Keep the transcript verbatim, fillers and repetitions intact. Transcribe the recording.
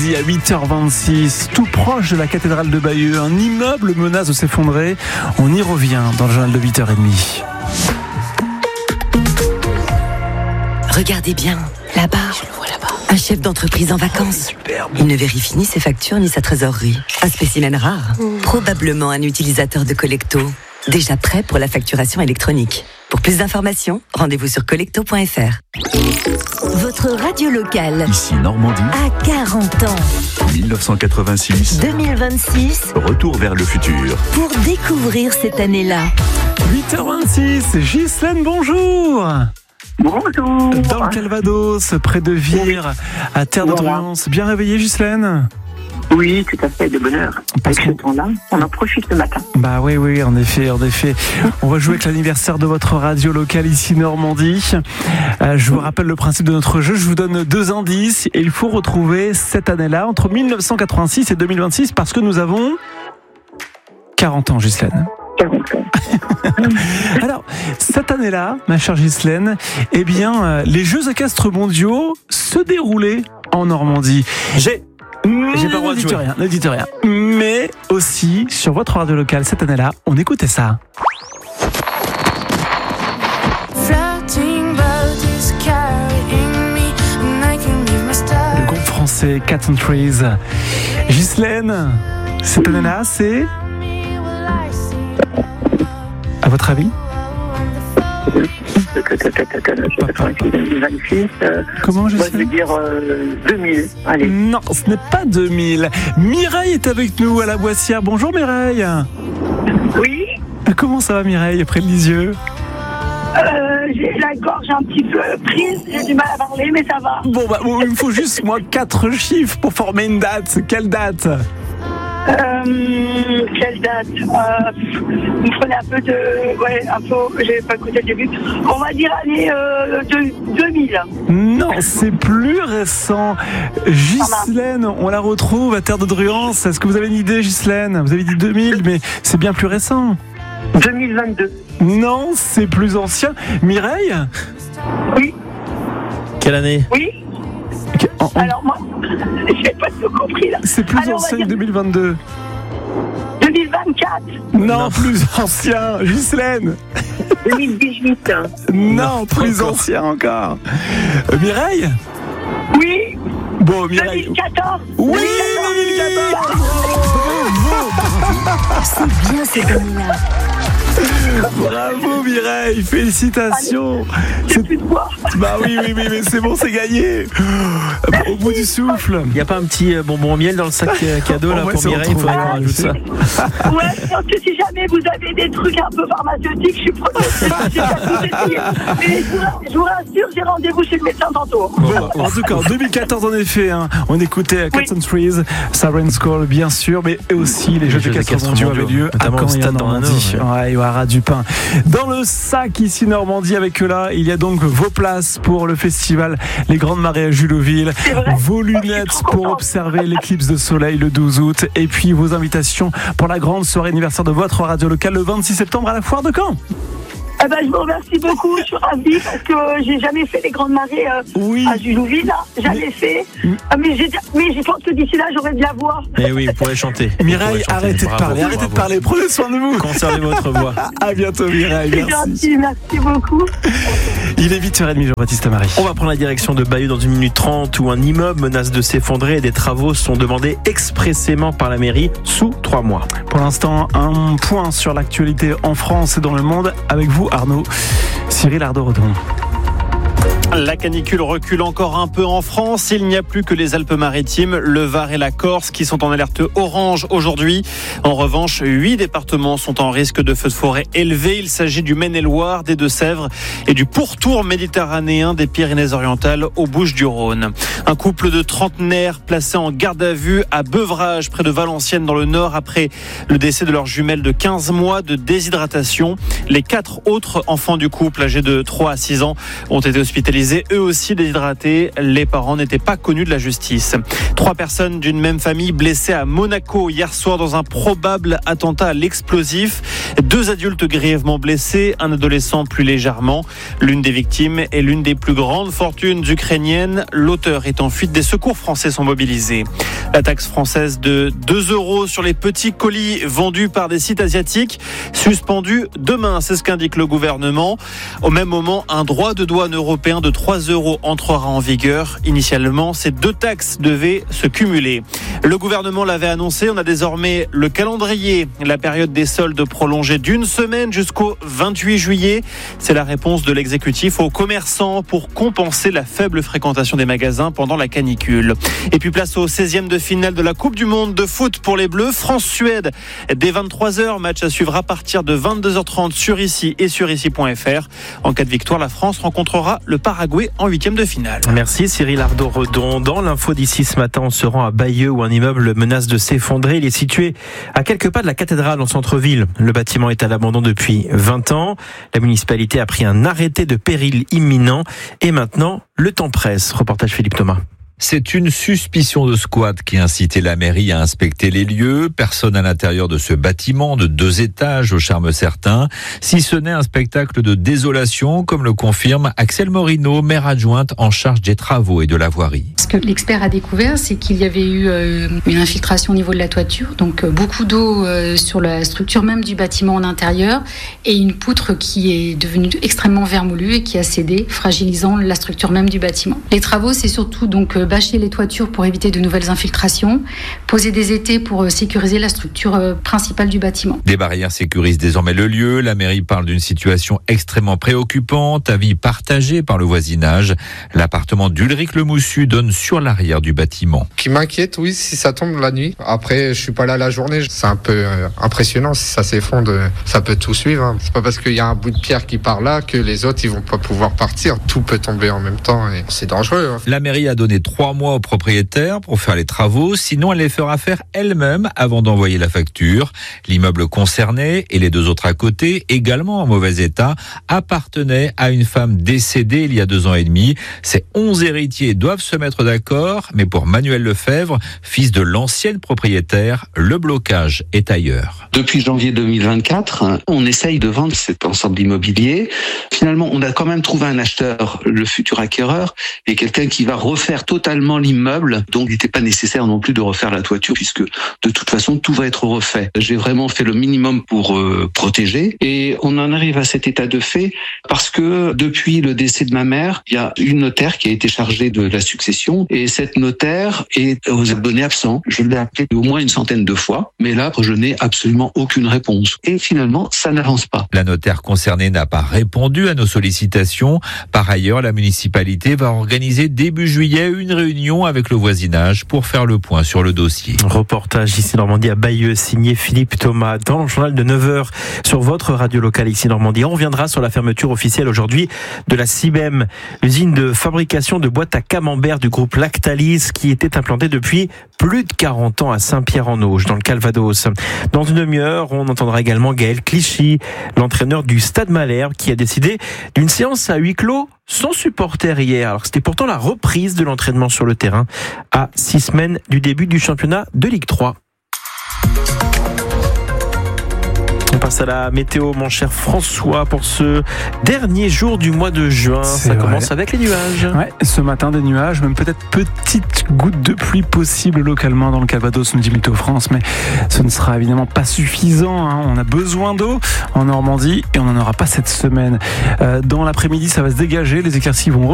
midi à huit heures vingt-six, tout proche de la cathédrale de Bayeux. Un immeuble menace de s'effondrer. On y revient dans le journal de huit heures trente. Regardez bien, là-bas, je le vois là-bas. Un chef d'entreprise en vacances. Superbe. Il ne vérifie ni ses factures ni sa trésorerie. Un spécimen rare. Mmh. Probablement un utilisateur de Collecto. Déjà prêt pour la facturation électronique. Pour plus d'informations, rendez-vous sur collecto point f r. Votre radio locale. Ici Normandie. À quarante ans. dix-neuf cent quatre-vingt-six. deux mille vingt-six. Retour vers le futur. Pour découvrir cette année-là. huit heures vingt-six. Ghislaine, bonjour. Bonjour. Dans le Calvados, près de Vire, à Terre de Druance. Bien réveillée, Ghislaine ? Oui, tout à fait, de bonne heure. Avec ce temps-là, on en profite le matin. Bah oui, oui, en effet, en effet. On va jouer avec l'anniversaire de votre radio locale ici Normandie. Euh, je vous rappelle le principe de notre jeu. Je vous donne deux indices et il faut retrouver cette année-là, entre dix-neuf cent quatre-vingt-six et deux mille vingt-six, parce que nous avons quarante ans, Ghislaine. Alors, cette année-là, ma chère Ghislaine, eh bien, euh, les Jeux équestres mondiaux se déroulaient en Normandie. J'ai... J'ai pas le droit de jouer. Rien, ne dites rien. Mais aussi, sur votre radio locale, cette année-là, on écoutait ça. Le groupe français Cat and Trees. Ghislaine, cette année-là, c'est... À votre avis ? Comment je sais ? Je vais dire euh, deux mille. Allez. Non, ce n'est pas deux mille. Mireille est avec nous à la Boissière. Bonjour Mireille. Oui. Comment ça va Mireille, près de Lisieux ? euh, J'ai la gorge un petit peu prise, j'ai du mal à parler, mais ça va. Bon, bah, bon, il me faut juste moi quatre chiffres pour former une date. Quelle date ? Euh, quelle date euh, Vous me prenez un peu de... Ouais, un peu... J'ai pas écouté le début. On va dire année euh, de, deux mille. Non, c'est plus récent. Ghislaine, on la retrouve à Terre de Druance. Est-ce que vous avez une idée, Ghislaine ? Vous avez dit deux mille, mais c'est bien plus récent. deux mille vingt-deux. Non, c'est plus ancien. Mireille ? Oui. Quelle année ? Oui. Okay, en, en... Alors moi, j'ai pas tout compris là. C'est plus Alors, ancien que deux mille vingt-deux. deux mille vingt-quatre. Non, non, plus ancien. Ghislaine. deux mille dix-huit. Non, non plus encore. Ancien encore. Euh, Mireille ? Oui. Bon, Mireille. deux mille quatorze. Oui, deux mille quatorze. C'est bien cette année-là. Bravo Mireille, félicitations. C'est plus de quoi. Bah oui, oui, oui, mais c'est bon, c'est gagné. Au bout du souffle. Il n'y a pas un petit bonbon miel dans le sac cadeau là, pour Mireille, il faudrait qu'on rajoute ça. Ouais, parce que si jamais vous avez des trucs un peu pharmaceutiques, je suis preneuse. Mais je vous rassure, j'ai rendez-vous chez le médecin tantôt. Bon, en tout cas, en deux mille quatorze, en effet, hein, on écoutait Cats and Trees, Siren's Call, bien sûr, mais aussi les, les Jeux d'équestres mondiaux avaient lieu à Caen et en Normandie. Ouais, il y aura du pain. Dans le sac ici Normandie avec eux là, il y a donc vos places pour le festival Les Grandes Marées à Juloville, vos lunettes pour observer l'éclipse de soleil le douze août et puis vos invitations pour la grande soirée anniversaire de votre radio locale le vingt-six septembre à la foire de Caen. Eh ben, je vous remercie beaucoup, je suis ravie parce que j'ai jamais fait les grandes marées euh, oui. à Julouville, jamais fait. Mm. Mais, j'ai, mais je pense que d'ici là, j'aurai de la voix. Eh oui, vous pourrez chanter. Mireille, chanter. arrêtez bravo, de parler, bravo. arrêtez de parler, prenez soin de vous. Conservez votre voix. À bientôt Mireille, merci. Gentil, merci beaucoup. Il est huit heures trente, Jean-Baptiste Marie. On va prendre la direction de Bayeux dans une minute trente où un immeuble menace de s'effondrer et des travaux sont demandés expressément par la mairie sous trois mois. Pour l'instant, un point sur l'actualité en France et dans le monde avec vous Arnaud. Cyril Ardo-Redon. La canicule recule encore un peu en France. Il n'y a plus que les Alpes-Maritimes, le Var et la Corse qui sont en alerte orange aujourd'hui. En revanche, huit départements sont en risque de feux de forêt élevé. Il s'agit du Maine-et-Loire, des Deux-Sèvres et du pourtour méditerranéen des Pyrénées-Orientales aux Bouches-du-Rhône. Un couple de trentenaires placé en garde à vue à Beuvrages, près de Valenciennes dans le Nord, après le décès de leur jumelle de quinze mois de déshydratation. Les quatre autres enfants du couple, âgés de trois à six ans, ont été hospitalisés hospitalisés, eux aussi déshydratés. Les parents n'étaient pas connus de la justice. Trois personnes d'une même famille blessées à Monaco hier soir dans un probable attentat à l'explosif. Deux adultes grièvement blessés, un adolescent plus légèrement. L'une des victimes est l'une des plus grandes fortunes ukrainiennes. L'auteur est en fuite. Des secours français sont mobilisés. La taxe française de deux euros sur les petits colis vendus par des sites asiatiques suspendue demain, c'est ce qu'indique le gouvernement. Au même moment, un droit de douane européen de trois euros entrera en vigueur. Initialement, ces deux taxes devaient se cumuler. Le gouvernement l'avait annoncé, on a désormais le calendrier. La période des soldes prolongée d'une semaine jusqu'au vingt-huit juillet. C'est la réponse de l'exécutif aux commerçants pour compenser la faible fréquentation des magasins pendant la canicule. Et puis place au seizième de finale de la Coupe du Monde de foot pour les Bleus. France-Suède dès vingt-trois heures. Match à suivre à partir de vingt-deux heures trente sur ici et sur ici point f r. En cas de victoire, la France rencontrera le Paraguay en huitième de finale. Merci Cyril Ardo-Redon. Dans l'info d'ici ce matin, on se rend à Bayeux où un immeuble menace de s'effondrer. Il est situé à quelques pas de la cathédrale en centre-ville. Le bâtiment est à l'abandon depuis vingt ans. La municipalité a pris un arrêté de péril imminent. Et maintenant, le temps presse. Reportage Philippe Thomas. C'est une suspicion de squat qui a incité la mairie à inspecter les lieux. Personne à l'intérieur de ce bâtiment de deux étages au charme certain, si ce n'est un spectacle de désolation, comme le confirme Axel Morino, maire adjointe en charge des travaux et de la voirie. Ce que l'expert a découvert, c'est qu'il y avait eu une infiltration au niveau de la toiture, donc beaucoup d'eau sur la structure même du bâtiment en intérieur et une poutre qui est devenue extrêmement vermoulue et qui a cédé, fragilisant la structure même du bâtiment. Les travaux, c'est surtout donc bâcher les toitures pour éviter de nouvelles infiltrations, poser des étais pour sécuriser la structure principale du bâtiment. Des barrières sécurisent désormais le lieu. La mairie parle d'une situation extrêmement préoccupante, avis partagé par le voisinage. L'appartement d'Ulrich Le Moussu donne sur l'arrière du bâtiment. Qui m'inquiète, oui, si ça tombe la nuit. Après, je suis pas là la journée. C'est un peu impressionnant. Si ça s'effondre, ça peut tout suivre. C'est pas parce qu'il y a un bout de pierre qui part là que les autres ils vont pas pouvoir partir. Tout peut tomber en même temps et c'est dangereux. La mairie a donné trois mois au propriétaire pour faire les travaux, sinon elle les fera faire elle-même avant d'envoyer la facture. L'immeuble concerné et les deux autres à côté, également en mauvais état, appartenaient à une femme décédée il y a deux ans et demi. Ces onze héritiers doivent se mettre d'accord, mais pour Manuel Lefebvre, fils de l'ancienne propriétaire, le blocage est ailleurs. Depuis janvier deux mille vingt-quatre, on essaye de vendre cet ensemble immobilier. Finalement, on a quand même trouvé un acheteur, le futur acquéreur, et quelqu'un qui va refaire totalement l'immeuble. Donc, il n'était pas nécessaire non plus de refaire la toiture puisque de toute façon, tout va être refait. J'ai vraiment fait le minimum pour euh, protéger et on en arrive à cet état de fait parce que depuis le décès de ma mère, il y a une notaire qui a été chargée de la succession et cette notaire est aux abonnés absents. Je l'ai appelée au moins une centaine de fois, mais là, je n'ai absolument aucune réponse. Et finalement, ça n'avance pas. La notaire concernée n'a pas répondu à nos sollicitations. Par ailleurs, la municipalité va organiser début juillet une réunion avec le voisinage pour faire le point sur le dossier. Reportage ici Normandie à Bayeux, signé Philippe Thomas. Dans le journal de neuf heures sur votre radio locale ici Normandie, on reviendra sur la fermeture officielle aujourd'hui de la Cibem, usine de fabrication de boîtes à camembert du groupe Lactalis qui était implantée depuis plus de quarante ans à Saint-Pierre-en-Auge dans le Calvados. Dans une demi-heure, on entendra également Gaël Clichy, l'entraîneur du Stade Malherbe qui a décidé d'une séance à huis clos sans supporters hier. Alors c'était pourtant la reprise de l'entraînement sur le terrain à six semaines du début du championnat de Ligue trois. On passe à la météo, mon cher François, pour ce dernier jour du mois de juin. C'est Ça vrai. commence avec les nuages. Ouais, ce matin, des nuages, même peut-être petites gouttes de pluie possibles localement dans le Calvados, nous dit Météo France, mais ce ne sera évidemment pas suffisant. Hein. On a besoin d'eau en Normandie et on n'en aura pas cette semaine. Euh, dans l'après-midi, ça va se dégager, les éclaircies vont